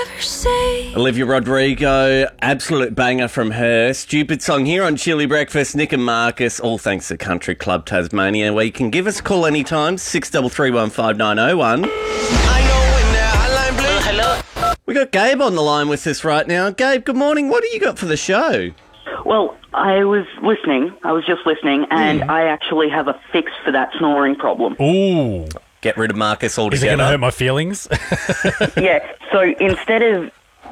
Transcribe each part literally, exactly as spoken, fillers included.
never say. Olivia Rodrigo, absolute banger from her. Stupid song here on Chili Breakfast. Nick and Marcus, all thanks to Country Club Tasmania, where you can give us a call anytime, six three three one five nine oh one. I know when the hotline bling. Hello. We got Gabe on the line with us right now. Gabe, good morning. What do you got for the show? Well, I was listening. I was just listening, and mm. I actually have a fix for that snoring problem. Ooh. Get rid of Marcus altogether. Is it going to hurt my feelings? Yeah, so instead of...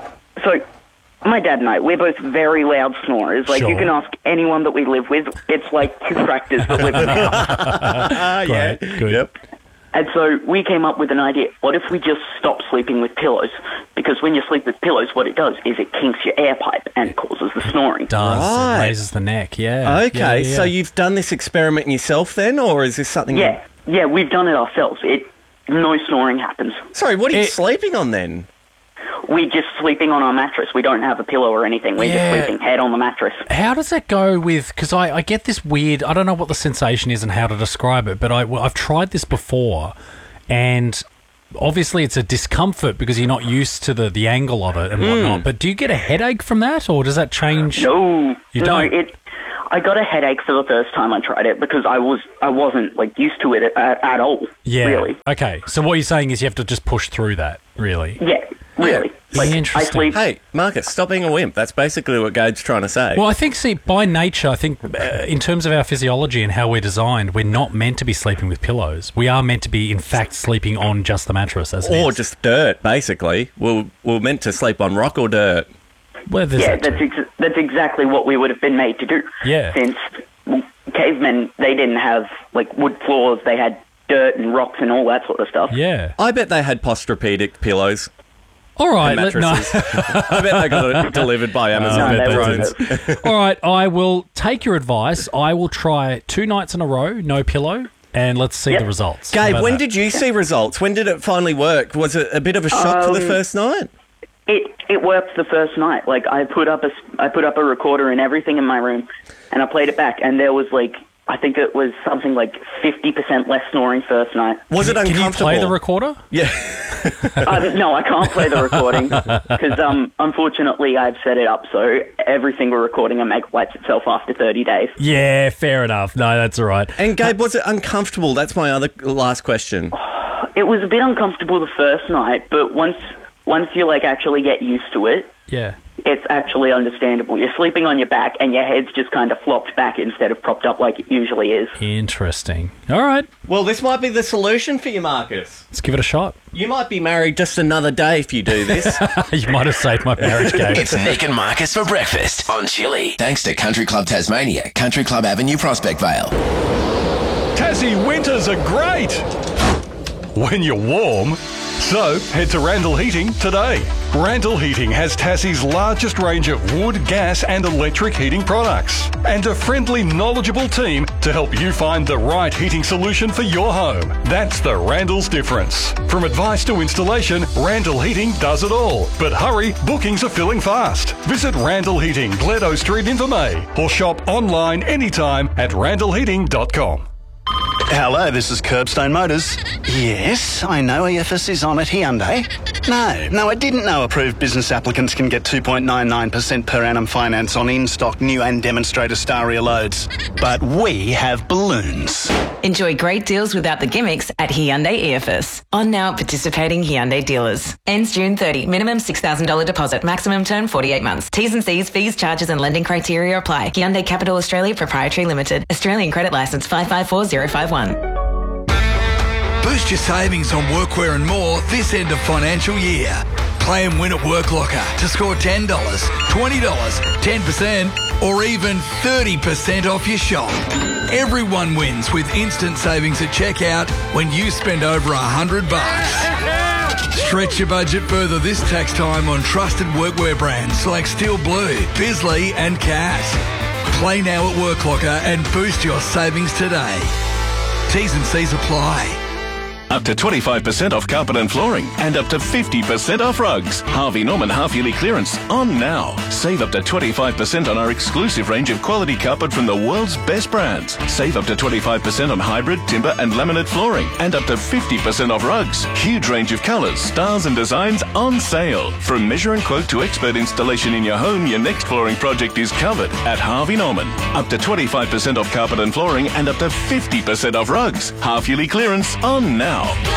So, my dad and I, we're both very loud snorers. Like, Sure. you can ask anyone that we live with. It's like two tractors that live in the house. yeah. Good. Yep. And so we came up with an idea. What if we just stop sleeping with pillows? Because when you sleep with pillows, what it does is it kinks your air pipe and causes the snoring. Does. Right. It raises the neck, yeah. Okay, Yeah, yeah, so yeah. you've done this experiment yourself then, or is this something... Yeah, yeah, we've done it ourselves. It No snoring happens. Sorry, what are you It- sleeping on then? We're just sleeping on our mattress. We don't have a pillow or anything. We're Yeah. just sleeping head on the mattress. How does that go with... Because I, I get this weird... I don't know what the sensation is and how to describe it, but I, well, I've tried this before, and obviously it's a discomfort because you're not used to the, the angle of it and whatnot. But do you get a headache from that, or does that change? No, You no, don't? it... I got a headache for the first time I tried it because I was I wasn't like used to it at, at all. Yeah. Really. Okay, so what you're saying is you have to just push through that, really? Yeah. Really. Yeah. Like I Interesting. sleep. Hey, Marcus, stop being a wimp. That's basically what Gabe's trying to say. Well, I think, see, by nature, I think uh, in terms of our physiology and how we're designed, we're not meant to be sleeping with pillows. We are meant to be, in fact, sleeping on just the mattress. As it Or is. just dirt, basically. We're, we're meant to sleep on rock or dirt. Well, there's Yeah, that that's too. ex- that's exactly what we would have been made to do. Yeah. Since well, cavemen, they didn't have like wood floors. They had dirt and rocks and all that sort of stuff. Yeah. I bet they had Posturepedic pillows All right. and Let, no. mattresses. I bet they got it delivered by Amazon. No, they drones. wouldn't. All right. I will take your advice. I will try two nights in a row, no pillow, and let's see Yep. the results. How Gabe, about when that? did you see results? When did it finally work? Was it a bit of a shock for the Um, first night? It it worked the first night. Like I put up a s- I put up a recorder and everything in my room, and I played it back, and there was like I think it was something like fifty percent less snoring first night. Was it Can you uncomfortable? play the recorder? Yeah. um, no, I can't play the recording because um, unfortunately I've set it up so everything we're recording and make wipes itself after thirty days. Yeah, fair enough. No, that's all right. And Gabe, was it uncomfortable? That's my other last question. It was a bit uncomfortable the first night, but once once you like actually get used to it, Yeah. it's actually understandable. You're sleeping on your back and your head's just kind of flopped back instead of propped up like it usually is. Interesting. All right. Well, this might be the solution for you, Marcus. Let's give it a shot. You might be married just another day if you do this. You might have saved my marriage, Gabe. It's Nick and Marcus for breakfast on Chili. Thanks to Country Club Tasmania, Country Club Avenue, Prospect Vale. Tassie winters are great when you're warm. So head to Randall Heating today. Randall Heating has Tassie's largest range of wood, gas and electric heating products and a friendly, knowledgeable team to help you find the right heating solution for your home. That's the Randall's difference. From advice to installation, Randall Heating does it all. But hurry, bookings are filling fast. Visit Randall Heating, Gledo Street, Invermay, or shop online anytime at randall heating dot com. Hello, this is Curbstone Motors. Yes, I know E F S is on at Hyundai. No, no, I didn't know approved business applicants can get two point nine nine percent per annum finance on in-stock new and demonstrator Staria loads. But we have balloons. Enjoy great deals without the gimmicks at Hyundai E F S. On now at participating Hyundai dealers. Ends June thirtieth. Minimum six thousand dollars deposit. Maximum term forty-eight months. T's and C's, fees, charges and lending criteria apply. Hyundai Capital Australia Proprietary Limited. Australian credit licence five five four zero five one. Boost your savings on workwear and more this end of financial year. Play and win at WorkLocker to score ten dollars, twenty dollars, ten percent or even thirty percent off your shop. Everyone wins with instant savings at checkout when you spend over one hundred bucks. Stretch your budget further this tax time on trusted workwear brands like Steel Blue, Bisley and Cat. Play now at WorkLocker and boost your savings today. T's and C's apply. Up to twenty-five percent off carpet and flooring and up to fifty percent off rugs. Harvey Norman half-yearly clearance on now. Save up to twenty-five percent on our exclusive range of quality carpet from the world's best brands. Save up to twenty-five percent on hybrid, timber and laminate flooring and up to fifty percent off rugs. Huge range of colours, styles and designs on sale. From measure and quote to expert installation in your home, your next flooring project is covered at Harvey Norman. Up to twenty-five percent off carpet and flooring and up to fifty percent off rugs. Half-yearly clearance on now.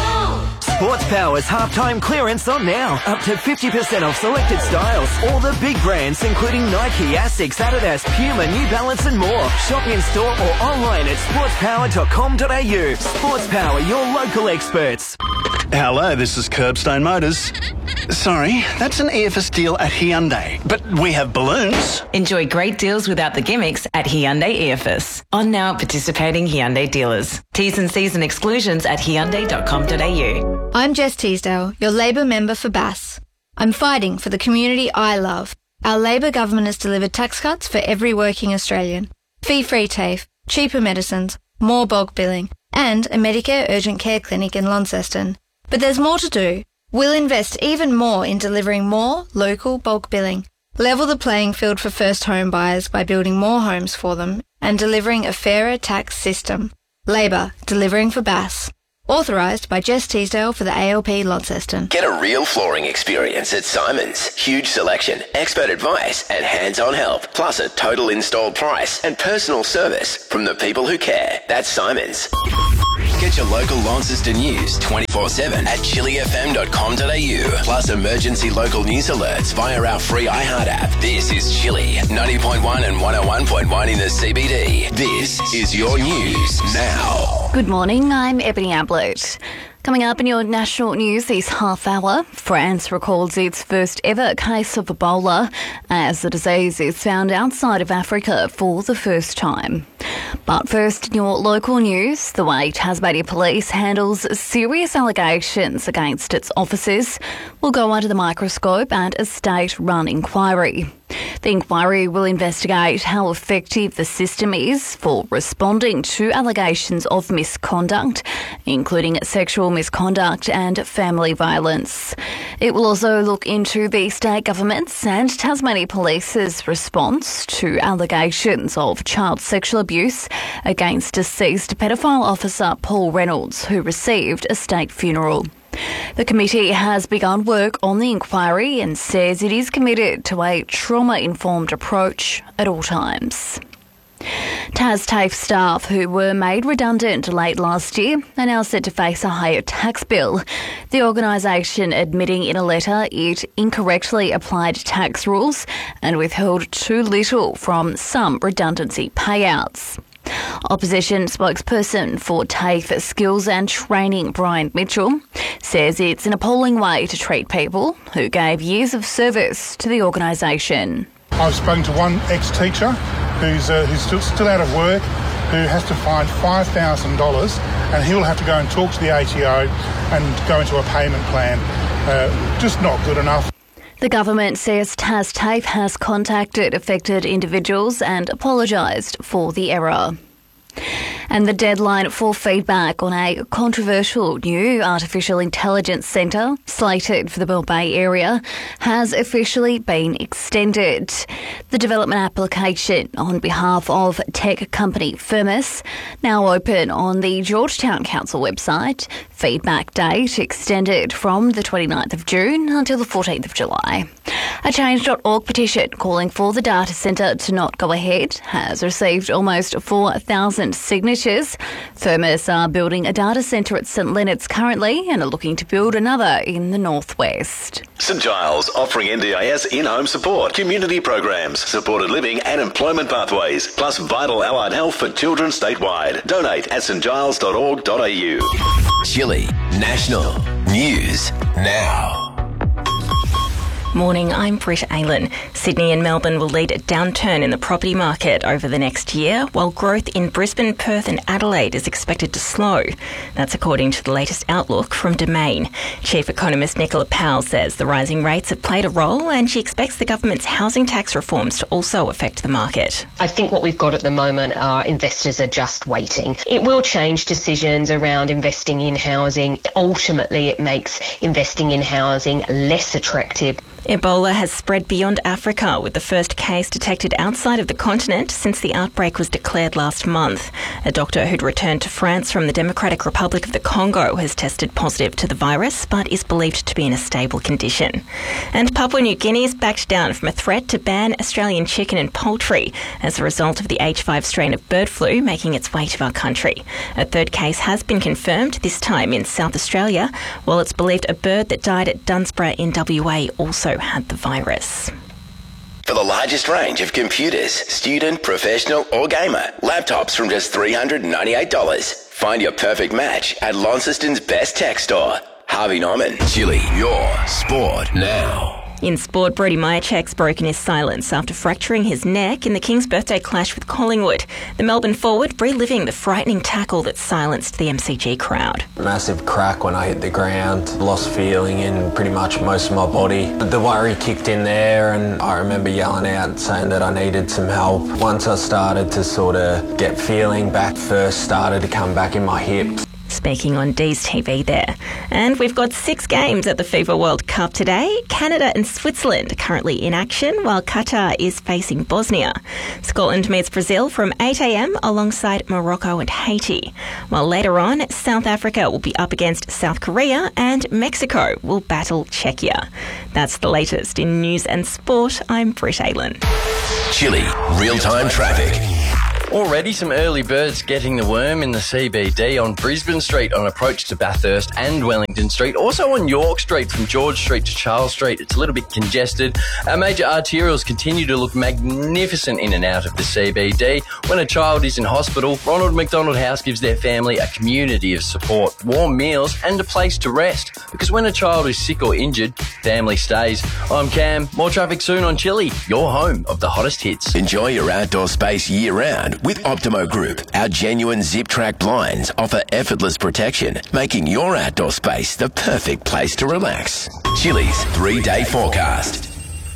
Sports Power's halftime clearance on now. Up to fifty percent off selected styles. All the big brands including Nike, Asics, Adidas, Puma, New Balance and more. Shop in store or online at sports power dot com dot a u. Sports Power, your local experts. Hello, this is Curbstone Motors. Sorry, that's an E F S deal at Hyundai, but we have balloons. Enjoy great deals without the gimmicks at Hyundai E F S. On now at participating Hyundai dealers. T's and C's and exclusions at hyundai dot com dot a u. I'm Jess Teasdale, your Labor member for Bass. I'm fighting for the community I love. Our Labor government has delivered tax cuts for every working Australian, fee-free TAFE, cheaper medicines, more bulk billing, and a Medicare urgent care clinic in Launceston. But there's more to do. We'll invest even more in delivering more local bulk billing, level the playing field for first home buyers by building more homes for them, and delivering a fairer tax system. Labor, delivering for Bass. Authorised by Jess Teasdale for the A L P Launceston. Get a real flooring experience at Simon's. Huge selection, expert advice and hands-on help. Plus a total installed price and personal service from the people who care. That's Simon's. Get your local Launceston news twenty-four seven at chili f m dot com dot a u. Plus emergency local news alerts via our free iHeart app. This is Chili, ninety point one and one oh one point one in the C B D. This is your news now. Good morning, I'm Ebony Ablett. Coming up in your national news this half hour, France records its first ever case of Ebola as the disease is found outside of Africa for the first time. But first, in your local news, the way Tasmania Police handles serious allegations against its officers will go under the microscope at a state-run inquiry. The inquiry will investigate how effective the system is for responding to allegations of misconduct, including sexual misconduct and family violence. It will also look into the state government's and Tasmania Police's response to allegations of child sexual abuse against deceased pedophile officer Paul Reynolds, who received a state funeral. The committee has begun work on the inquiry and says it is committed to a trauma-informed approach at all times. TasTAFE staff who were made redundant late last year are now set to face a higher tax bill. The organisation admitting in a letter it incorrectly applied tax rules and withheld too little from some redundancy payouts. Opposition spokesperson for TAFE Skills and Training, Brian Mitchell, says it's an appalling way to treat people who gave years of service to the organisation. I've spoken to one ex-teacher who's uh, who's still, still out of work, who has to find five thousand dollars, and he'll have to go and talk to the A T O and go into a payment plan. Uh, just not good enough. The government says TasTAFE has contacted affected individuals and apologised for the error. And the deadline for feedback on a controversial new artificial intelligence centre slated for the Bell Bay area has officially been extended. The development application on behalf of tech company Firmus, now open on the Georgetown Council website. Feedback date extended from the twenty-ninth of June until the fourteenth of July. A change dot org petition calling for the data centre to not go ahead has received almost four thousand signatures. Firmus are building a data centre at St Leonard's currently and are looking to build another in the northwest. St Giles offering N D I S in-home support, community programs, supported living and employment pathways, plus vital allied health for children statewide. Donate at st giles dot org dot a u. Chili National News Now. Morning, I'm Britt Aylan. Sydney and Melbourne will lead a downturn in the property market over the next year, while growth in Brisbane, Perth and Adelaide is expected to slow. That's according to the latest outlook from Domain. Chief Economist Nicola Powell says the rising rates have played a role, and she expects the government's housing tax reforms to also affect the market. I think what we've got at the moment are investors are just waiting. It will change decisions around investing in housing. Ultimately, it makes investing in housing less attractive. Ebola has spread beyond Africa, with the first case detected outside of the continent since the outbreak was declared last month. A doctor who'd returned to France from the Democratic Republic of the Congo has tested positive to the virus, but is believed to be in a stable condition. And Papua New Guinea's backed down from a threat to ban Australian chicken and poultry as a result of the H five strain of bird flu making its way to our country. A third case has been confirmed, this time in South Australia, while it's believed a bird that died at Dunsborough in W A also had the virus. For the largest range of computers, student, professional or gamer, laptops from just three hundred ninety-eight dollars. Find your perfect match at Launceston's best tech store. Harvey Norman, Chili, your sport now. In sport, Brody Myercheck's broken his silence after fracturing his neck in the King's birthday clash with Collingwood. The Melbourne forward reliving the frightening tackle that silenced the M C G crowd. Massive crack when I hit the ground, lost feeling in pretty much most of my body. The worry kicked in there and I remember yelling out saying that I needed some help. Once I started to sort of get feeling back, first started to come back in my hips. Speaking on D's T V there. And we've got six games at the FIFA World Cup today. Canada and Switzerland are currently in action, while Qatar is facing Bosnia. Scotland meets Brazil from eight a.m. alongside Morocco and Haiti. While later on, South Africa will be up against South Korea and Mexico will battle Czechia. That's the latest in news and sport. I'm Britt Aylan. Chili, real-time traffic. Already some early birds getting the worm in the C B D on Brisbane Street on approach to Bathurst and Wellington Street. Also on York Street from George Street to Charles Street. It's a little bit congested. Our major arterials continue to look magnificent in and out of the C B D. When a child is in hospital, Ronald McDonald House gives their family a community of support, warm meals and a place to rest. Because when a child is sick or injured, family stays. I'm Cam. More traffic soon on Chili, your home of the hottest hits. Enjoy your outdoor space year-round with Optimo Group. Our genuine zip track blinds offer effortless protection, making your outdoor space the perfect place to relax. Chili's three-day forecast.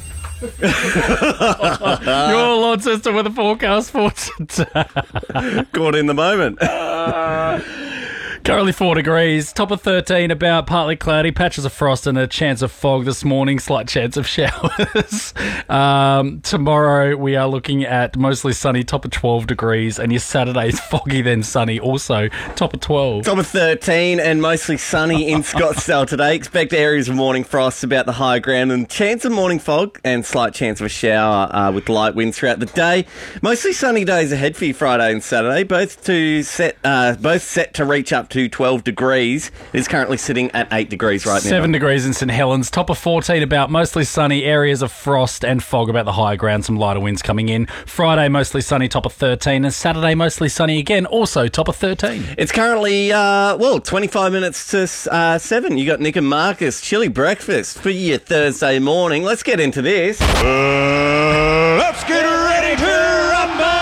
Your Lord Sister with a forecast for today. Caught in the moment. Uh, currently four degrees, top of thirteen, about partly cloudy, patches of frost and a chance of fog this morning, slight chance of showers. um, tomorrow we are looking at mostly sunny, top of twelve degrees, and your Saturday is foggy then sunny, also top of twelve. Top of thirteen and mostly sunny in Scottsdale today. Expect areas of morning frost about the high ground and chance of morning fog and slight chance of a shower uh, with light winds throughout the day. Mostly sunny days ahead for you Friday and Saturday, both to set uh, both set to reach up to twelve degrees. It is currently sitting at eight degrees right now. Seven degrees in St Helens. Top of fourteen, about mostly sunny, areas of frost and fog about the higher ground, some lighter winds coming in. Friday mostly sunny, top of thirteen, and Saturday mostly sunny again, also top of thirteen. It's currently, uh, well, twenty-five minutes to uh, seven. You got Nick and Marcus, chili breakfast for your Thursday morning. Let's get into this. Uh, let's get ready to rumble!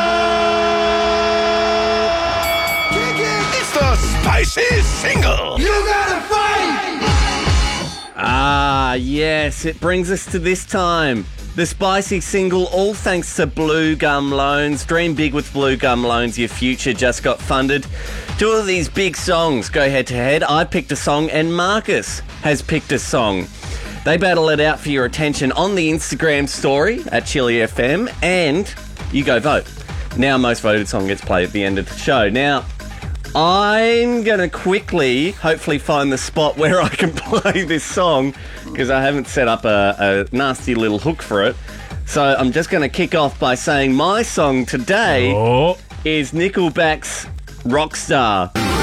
Spicy single. You gotta fight. Ah, yes. It brings us to this time. The spicy single, all thanks to Blue Gum Loans. Dream big with Blue Gum Loans. Your future just got funded. Two of these big songs go head to head. I picked a song and Marcus has picked a song. They battle it out for your attention on the Instagram story at Chili F M, and you go vote. Now, most voted song gets played at the end of the show. Now, I'm going to quickly, hopefully, find the spot where I can play this song because I haven't set up a, a nasty little hook for it. So I'm just going to kick off by saying my song today oh. is Nickelback's Rockstar.